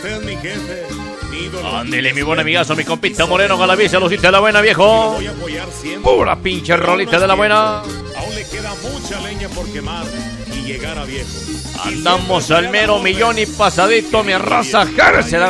Usted es mi jefe, mi ídolo. Ándele, mi buen amigazo, mi compita Moreno Galaviz, salucita de la buena, Lo viejo. voy a apoyar siempre. Pura pinche rolita de la buena. Aún le queda mucha leña por quemar y llegar a viejo. Andamos al mero millón y pasadito, mi raza. Járese la